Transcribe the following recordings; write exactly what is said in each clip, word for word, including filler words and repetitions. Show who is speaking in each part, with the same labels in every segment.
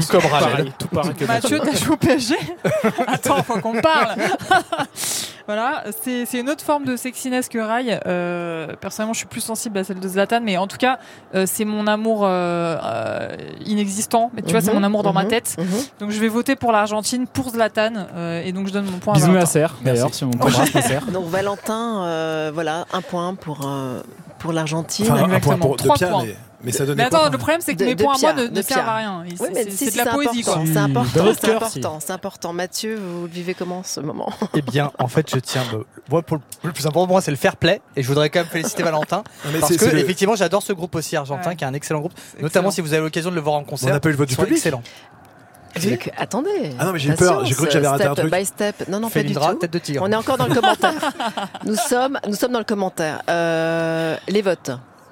Speaker 1: Tout comme Rachel.
Speaker 2: Tout pareil que
Speaker 3: Mathieu, t'as joué au P S G? Attends, faut qu'on parle. Voilà, c'est, c'est une autre forme de sexiness que Rai. Euh, personnellement, je suis plus sensible à celle de Zlatan, mais en tout cas, euh, c'est mon amour euh, euh, inexistant. Mais tu mm-hmm, vois, c'est mon amour dans mm-hmm, ma tête. Mm-hmm. Donc, je vais voter pour l'Argentine, pour Zlatan, euh, et donc je donne mon point.
Speaker 2: Bisous
Speaker 3: à Valentin.
Speaker 2: Nasser, d'ailleurs, si on t'embrasse Nasser.
Speaker 4: Donc Valentin, euh, voilà, un point pour euh, pour l'Argentine.
Speaker 5: Enfin,
Speaker 3: Exactement.
Speaker 5: un point pour
Speaker 3: Trois
Speaker 5: de Pierre,
Speaker 3: points.
Speaker 5: Mais, mais ça donne.
Speaker 3: Mais attends, le problème c'est que
Speaker 4: de,
Speaker 3: mes
Speaker 4: de
Speaker 3: points
Speaker 4: Pierre,
Speaker 3: à moi ne, ne servent à rien.
Speaker 4: Oui,
Speaker 3: c'est,
Speaker 4: mais
Speaker 3: c'est,
Speaker 4: si,
Speaker 3: c'est
Speaker 4: si,
Speaker 3: de la
Speaker 4: c'est
Speaker 3: poésie,
Speaker 4: important,
Speaker 3: quoi.
Speaker 4: C'est important,
Speaker 2: Dans
Speaker 4: c'est
Speaker 2: cœur,
Speaker 4: important,
Speaker 2: si.
Speaker 4: c'est important. Mathieu, vous le vivez comment ce moment?
Speaker 1: Eh bien, en fait, je tiens. Me... Moi, pour le... le plus important pour moi, c'est le fair play, et je voudrais quand même féliciter Valentin
Speaker 5: mais
Speaker 1: parce
Speaker 5: c'est,
Speaker 1: que
Speaker 5: c'est le...
Speaker 1: effectivement, j'adore ce groupe aussi argentin, ouais. qui est un excellent groupe. C'est Notamment excellent. Si vous avez l'occasion de le voir en concert.
Speaker 5: On n'a pas eu le vote du public.
Speaker 1: Excellent.
Speaker 4: Que, attendez.
Speaker 5: Ah non mais j'ai eu peur, j'ai cru que j'avais raté un truc.
Speaker 4: Step by step. Non non
Speaker 1: Félindra,
Speaker 4: pas du tout.
Speaker 1: Tête de tigre.
Speaker 4: On est encore dans le commentaire. nous sommes nous sommes dans le commentaire. Euh, les votes.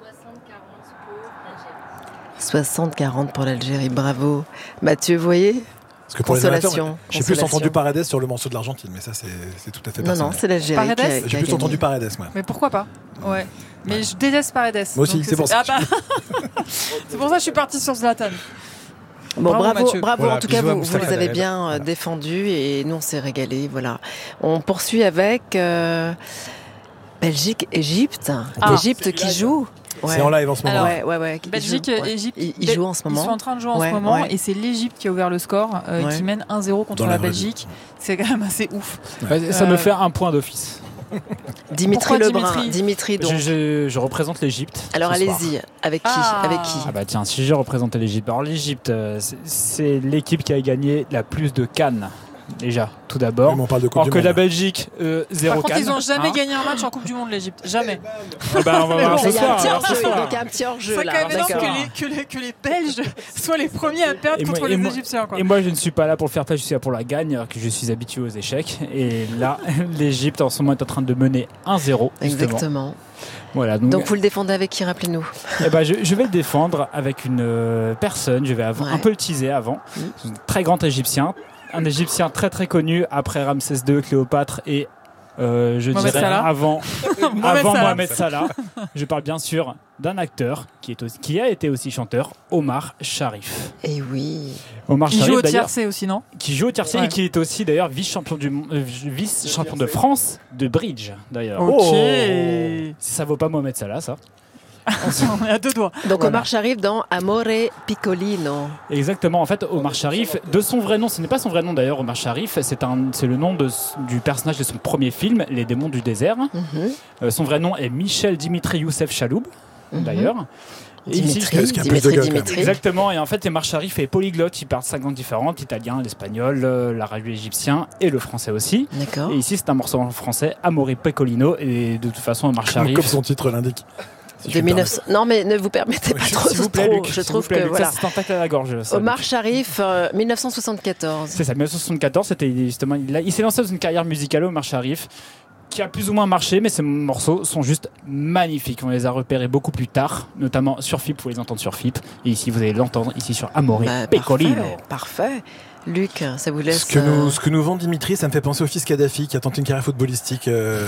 Speaker 4: soixante quarante pour l'Algérie. Bravo. Mathieu, vous voyez?
Speaker 5: Parce que pour les amateurs, j'ai plus entendu Paredes sur le morceau de l'Argentine, mais ça c'est, c'est tout à fait personnel.
Speaker 4: Non non, c'est l'Algérie.
Speaker 3: Paredes,
Speaker 4: qui a, qui
Speaker 5: j'ai
Speaker 4: a
Speaker 5: plus
Speaker 4: gagné.
Speaker 5: entendu Paredes, moi.
Speaker 3: Mais pourquoi pas? Ouais. Mais ouais. Je déteste Paredes.
Speaker 5: Moi aussi, c'est pour ça.
Speaker 3: Ah bah... c'est pour ça que je suis partie sur Zlatan.
Speaker 4: Bon, bravo, bravo, bravo
Speaker 5: voilà,
Speaker 4: en tout cas, vous, vous les avez bien voilà. défendus et nous on s'est régalés. Voilà. On poursuit avec euh, Belgique, Égypte. Ah, Égypte qui joue.
Speaker 5: Ouais. C'est en live en ce moment.
Speaker 3: Alors,
Speaker 4: ouais, ouais, ouais.
Speaker 3: Belgique,
Speaker 4: ouais.
Speaker 3: Égypte.
Speaker 4: Ils, ils jouent en ce moment.
Speaker 3: Ils sont en train de jouer en
Speaker 4: ouais,
Speaker 3: ce moment
Speaker 4: ouais.
Speaker 3: et c'est l'Égypte qui a ouvert le score, euh, ouais. qui mène un zéro contre la, la Belgique. C'est quand même assez ouf.
Speaker 2: Ouais, ça euh... me fait un point d'office.
Speaker 4: Dimitri Lebrun, Dimitri donc.
Speaker 2: Je, je, je représente l'Égypte.
Speaker 4: Alors allez-y, avec qui
Speaker 3: ah.
Speaker 4: Avec qui
Speaker 2: Ah bah tiens, si je représentais l'Égypte. Alors l'Égypte, c'est, c'est l'équipe qui a gagné la plus de CAN. Déjà, tout d'abord.
Speaker 5: On parle de coupe
Speaker 2: Alors
Speaker 5: du
Speaker 2: que
Speaker 5: monde.
Speaker 2: la Belgique, euh, zéro
Speaker 3: CAN. Par contre,
Speaker 2: CAN,
Speaker 3: ils n'ont jamais
Speaker 2: hein.
Speaker 3: gagné un match en Coupe du Monde, l'Égypte. Jamais.
Speaker 2: Ah bah, on va voir ce soir.
Speaker 4: Donc un petit hors-jeu.
Speaker 3: C'est quand même énorme que les, que, les, que les Belges soient les premiers à perdre et contre moi, les moi, Égyptiens. Quoi.
Speaker 2: Et moi, je ne suis pas là pour le faire play, je suis là pour la gagne, alors que je suis habitué aux échecs. Et là, l'Égypte en ce moment est en train de mener un zéro.
Speaker 4: Exactement.
Speaker 2: Voilà, donc,
Speaker 4: donc vous le défendez avec qui, rappelez-nous?
Speaker 2: Eh ben, je, je vais le défendre avec une euh, personne, je vais av- ouais. un peu le teaser avant, mmh. un très grand Égyptien, un Égyptien très très connu après Ramsès deux, Cléopâtre et euh, je
Speaker 3: Mohamed
Speaker 2: dirais
Speaker 3: Salah.
Speaker 2: avant,
Speaker 3: Mohamed
Speaker 2: avant
Speaker 3: Salah.
Speaker 2: Mohamed Salah. Je parle bien sûr d'un acteur qui, est aussi, qui a été aussi chanteur, Omar Sharif.
Speaker 4: Et oui.
Speaker 2: Omar
Speaker 3: il
Speaker 2: Sharif,
Speaker 3: joue au tiercé aussi, non?
Speaker 2: Qui joue au tiercé ouais. et qui est aussi d'ailleurs vice-champion, du, euh, vice-champion de France de bridge d'ailleurs.
Speaker 3: Ok.
Speaker 2: Oh. Ça vaut pas Mohamed Salah, ça.
Speaker 3: On est à deux doigts.
Speaker 4: Donc voilà. Omar Sharif dans Amore Piccolino.
Speaker 2: Exactement. En fait, Omar Sharif, de son vrai nom, ce n'est pas son vrai nom d'ailleurs. Omar Sharif, c'est un, c'est le nom de, du personnage de son premier film, Les Démons du désert. Mm-hmm. Euh, son vrai nom est Michel Dimitri Youssef Chaloub, mm-hmm. d'ailleurs.
Speaker 4: Et Dimitri, ici,
Speaker 5: Dimitri,
Speaker 4: Dimitri, Dimitri.
Speaker 2: Exactement. Et en fait, Omar Sharif est polyglotte. Il parle cinq langues différentes, l'italien, l'espagnol, l'arabe, l'égyptien et le français aussi.
Speaker 4: D'accord.
Speaker 2: Et ici, c'est un morceau en français, Amore Piccolino. Et de toute façon, Omar Sharif.
Speaker 5: Comme son titre l'indique.
Speaker 4: Si de mille neuf cents... Non mais ne vous permettez pas trop,
Speaker 2: vous plaît,
Speaker 4: trop.
Speaker 2: Luc,
Speaker 4: je trouve
Speaker 2: plaît,
Speaker 4: que
Speaker 2: Luc,
Speaker 4: voilà.
Speaker 2: Ça, c'est un tacle à la gorge. Ça,
Speaker 4: Omar
Speaker 2: Luc.
Speaker 4: Sharif, euh, dix-neuf cent soixante-quatorze.
Speaker 2: C'est ça, dix-neuf cent soixante-quatorze, c'était justement, il, a, il s'est lancé dans une carrière musicale, Omar Sharif, qui a plus ou moins marché, mais ces morceaux sont juste magnifiques. On les a repérés beaucoup plus tard, notamment sur F I P, vous les entendre sur F I P, et ici vous allez l'entendre ici sur Amore
Speaker 4: bah,
Speaker 2: Piccolino.
Speaker 4: Parfait, parfait. Luc, ça vous laisse...
Speaker 5: Ce que, nous, ce que nous vend Dimitri, ça me fait penser au fils Kadhafi qui a tenté une carrière footballistique euh,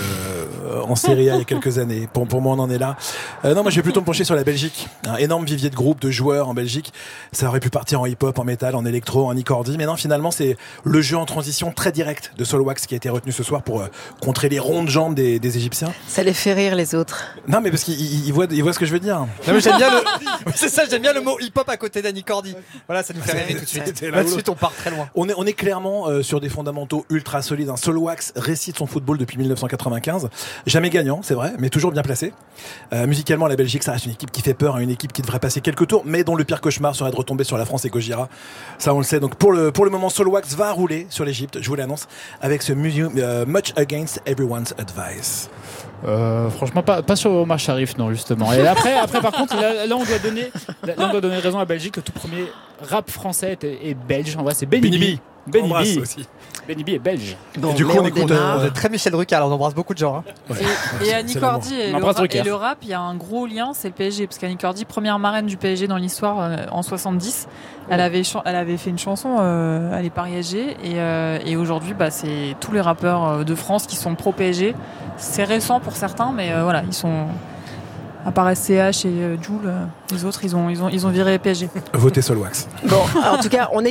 Speaker 5: en Serie A il y a quelques années. Pour, pour moi, on en est là. Euh, non, moi, je vais plutôt me pencher sur la Belgique. Un énorme vivier de groupes, de joueurs en Belgique. Ça aurait pu partir en hip-hop, en métal, en électro, en Icordi. Mais non, finalement, c'est le jeu en transition très direct de Solwax qui a été retenu ce soir pour euh, contrer les rondes jambes des, des Égyptiens.
Speaker 4: Ça les fait rire, les autres.
Speaker 5: Non, mais parce qu'ils voient, ils voient ce que je veux dire.
Speaker 1: Non, mais j'aime bien le... C'est ça, j'aime bien le mot hip-hop à côté d'Annie Cordy. Voilà, ça nous fait rêver tout de suite. Là, tout de suite, on part très loin.
Speaker 5: On est, on est clairement euh, sur des fondamentaux ultra solides. Un Solwax récite son football depuis dix-neuf cent quatre-vingt-quinze. Jamais gagnant, c'est vrai, mais toujours bien placé. Euh, musicalement, la Belgique, ça reste une équipe qui fait peur, une équipe qui devrait passer quelques tours, mais dont le pire cauchemar serait de retomber sur la France et Gojira. Ça, on le sait. Donc pour le, pour le moment, Solwax va rouler sur l'Égypte, je vous l'annonce, avec ce mu- euh, Much Against Everyone's Advice.
Speaker 2: Euh, franchement, pas, pas sur Omar Sharif, non, justement. Et après, après par contre, là, là, on doit donner, là, on doit donner raison à la Belgique. Le tout premier rap français est, est belge. En vrai, c'est Benny B. Benny B.
Speaker 5: aussi.
Speaker 2: Benny B est belge.
Speaker 4: Bon,
Speaker 5: et du coup, on est content.
Speaker 1: Vous êtes très Michel Drucker, alors on embrasse beaucoup de gens. Hein.
Speaker 3: Ouais. Et, et Annie Cordy et,
Speaker 2: et,
Speaker 3: et le rap, il y a un gros lien, c'est le P S G. Parce qu'Annie Cordy, première marraine du P S G dans l'histoire euh, en soixante-dix, elle avait, ch- elle avait fait une chanson euh, à les Paris S G. Et, euh, et aujourd'hui, bah, c'est tous les rappeurs de France qui sont pro-P S G. C'est récent pour certains, mais euh, voilà, ils sont... À part S C H et euh, Jul, euh, les autres, ils ont, ils, ont, ils ont viré P S G.
Speaker 5: Votez Solwax.
Speaker 4: Bon, en tout cas, on est